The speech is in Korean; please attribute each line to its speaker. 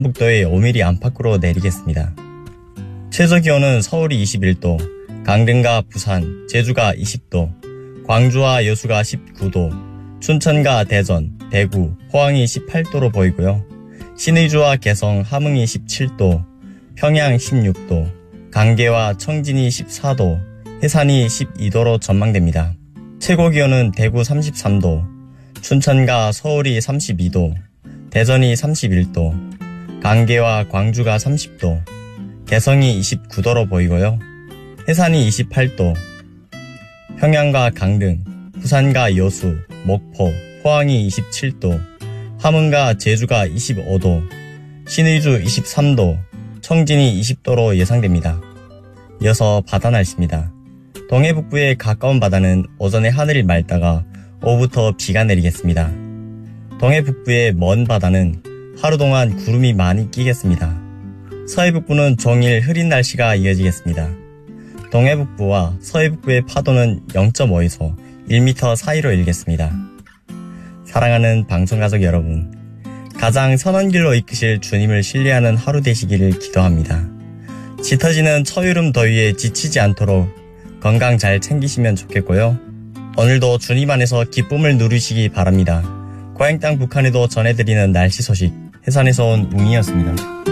Speaker 1: 북도에 5mm 안팎으로 내리겠습니다. 최저기온은 서울이 21도, 강릉과 부산, 제주가 20도, 광주와 여수가 19도, 춘천과 대전, 대구, 포항이 18도로 보이고요. 신의주와 개성, 함흥이 17도, 평양 16도, 강계와 청진이 14도, 해산이 12도로 전망됩니다. 최고기온은 대구 33도, 춘천과 서울이 32도, 대전이 31도, 강계와 광주가 30도, 개성이 29도로 보이고요. 해산이 28도, 평양과 강릉, 부산과 여수, 목포, 포항이 27도, 함흥과 제주가 25도, 신의주 23도, 청진이 20도로 예상됩니다. 이어서 바다 날씨입니다. 동해북부의 가까운 바다는 오전에 하늘이 맑다가 오후부터 비가 내리겠습니다. 동해북부의 먼 바다는 하루 동안 구름이 많이 끼겠습니다. 서해북부는 종일 흐린 날씨가 이어지겠습니다. 동해북부와 서해북부의 파도는 0.5에서 1m 사이로 일겠습니다. 사랑하는 방송가족 여러분, 가장 선한 길로 이끄실 주님을 신뢰하는 하루 되시기를 기도합니다. 짙어지는 처여름 더위에 지치지 않도록 건강 잘 챙기시면 좋겠고요. 오늘도 주님 안에서 기쁨을 누리시기 바랍니다. 고향 땅 북한에도 전해드리는 날씨 소식, 해산에서 온 웅이었습니다.